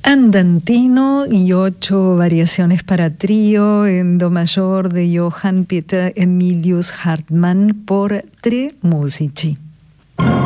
Andantino y 8 variaciones para trío en do mayor de Johann Peter Emilius Hartmann por Tre Musici.